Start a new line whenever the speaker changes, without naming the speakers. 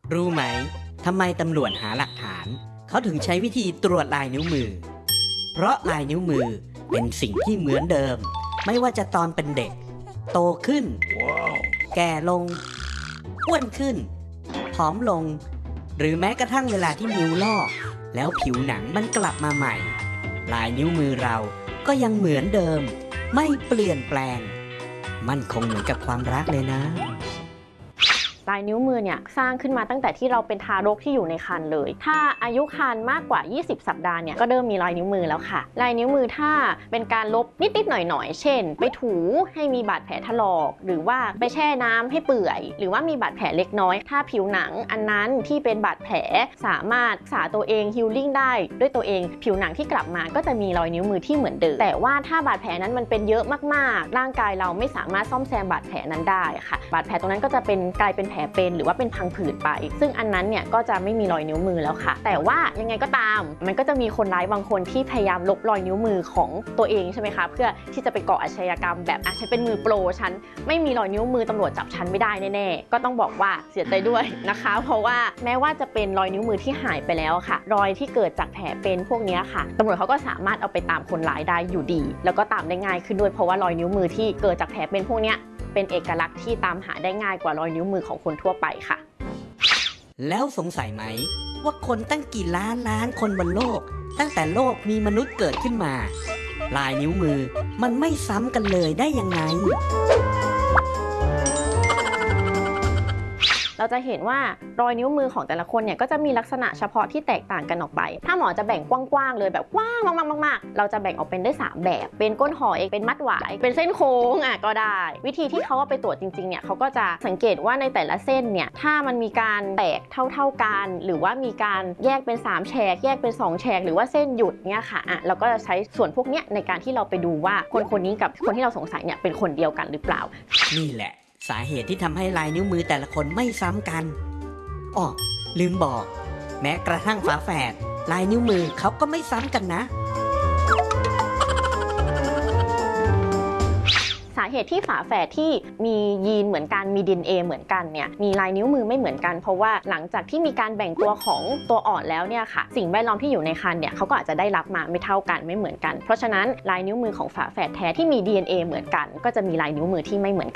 รู้ไหมทำไมตำรวจหาหลักฐานเขาถึงใช้วิธีตรวจลายนิ้วมือเพราะลายนิ้วมือเป็นสิ่งที่เหมือนเดิมไม่ว่าจะตอนเป็นเด็กโตขึ้น แก่ลงอ้วนขึ้นผอมลงหรือแม้กระทั่งเวลาที่นิ้วลอกแล้วผิวหนังมันกลับมาใหม่ลายนิ้วมือเราก็ยังเหมือนเดิมไม่เปลี่ยนแปลงมั่นคงเหมือนกับความรักเลยนะ
ลายนิ้วมือเนี่ยสร้างขึ้นมาตั้งแต่ที่เราเป็นทารกที่อยู่ในครรภ์เลยถ้าอายุครรภ์มากกว่า20สัปดาห์เนี่ยก็เริ่มมีรอยนิ้วมือแล้วค่ะลายนิ้วมือถ้าเป็นการลบนิดๆหน่อยๆเช่นไปถูให้มีบาดแผลถลอกหรือว่าไปแช่น้ำให้เปื่อยหรือว่ามีบาดแผลเล็กน้อยถ้าผิวหนังอันนั้นที่เป็นบาดแผลสามารถรักษาตัวเองฮีลลิ่งได้ด้วยตัวเองผิวหนังที่กลับมาก็จะมีรอยนิ้วมือที่เหมือนเดิมแต่ว่าถ้าบาดแผลนั้นมันเป็นเยอะมากๆร่างกายเราไม่สามารถซ่อมแซมบาดแผลนั้นได้ค่ะบาดแผลตรงนั้นก็จะกลายเป็นแผลเป็นหรือว่าเป็นพังผืดไปซึ่งอันนั้นเนี่ยก็จะไม่มีรอยนิ้วมือแล้วค่ะแต่ว่ายังไงก็ตามมันก็จะมีคนร้ายบางคนที่พยายามลบรอยนิ้วมือของตัวเองใช่ไหมคะเพื่อที่จะไปก่ออาชญากรรมแบบฉันเป็นมือโปรฉันไม่มีรอยนิ้วมือตำรวจจับฉันไม่ได้แน่ๆก็ต้องบอกว่าเสียใจด้วยนะคะเพราะว่าแม้ว่าจะเป็นรอยนิ้วมือที่หายไปแล้วค่ะรอยที่เกิดจากแผลเป็นพวกนี้ค่ะตำรวจเขาก็สามารถเอาไปตามคนร้ายได้อยู่ดีแล้วก็ตามได้ง่ายขึ้นด้วยเพราะว่ารอยนิ้วมือที่เกิดจากแผลเป็นพวกนี้เป็นเอกลักษณ์ที่ตามหาได้ง่ายกว่ารอยนิ้วมือของคนทั่วไปค่ะ
แล้วสงสัยไหมว่าคนตั้งกี่ล้านคนบนโลกตั้งแต่โลกมีมนุษย์เกิดขึ้นมาลายนิ้วมือมันไม่ซ้ำกันเลยได้ยังไง
เราจะเห็นว่ารอยนิ้วมือของแต่ละคนเนี่ยก็จะมีลักษณะเฉพาะที่แตกต่างกันออกไปถ้าหมอจะแบ่งกว้างๆเลยแบบกว้างมากๆเราจะแบ่งออกเป็นได้3แบบเป็นก้นหอยเป็นมัดหวายเป็นเส้นโค้งก็ได้วิธีที่เขาเอาไปตรวจจริงๆเนี่ยเขาก็จะสังเกตว่าในแต่ละเส้นเนี่ยถ้ามันมีการแตกเท่ากันหรือว่ามีการแยกเป็น3แฉกแยกเป็น2แฉกหรือว่าเส้นหยุดเนี่ยค่ะเราก็จะใช้ส่วนพวกเนี้ยในการที่เราไปดูว่าคนนี้กับคนที่เราสงสัยเนี่ยเป็นคนเดียวกันหรือเปล่า
นี่แหละสาเหตุที่ทำให้ลายนิ้วมือแต่ละคนไม่ซ้ำกันอ้อลืมบอกแม้กระทั่งฝาแฝดลายนิ้วมือเขาก็ไม่ซ้ำกันนะ
สาเหตุที่ฝาแฝดที่มียีนเหมือนกันมี DNA เหมือนกันเนี่ยมีลายนิ้วมือไม่เหมือนกันเพราะว่าหลังจากที่มีการแบ่งตัวของตัวอ่อนแล้วเนี่ยค่ะสิ่งแวดล้อมที่อยู่ในครรภ์เนี่ยเขาก็อาจจะได้รับมาไม่เท่ากันไม่เหมือนกันเพราะฉะนั้นลายนิ้วมือของฝาแฝดแท้ที่มี DNA เหมือนกันก็จะมีลายนิ้วมือที่ไม่เหมือนกัน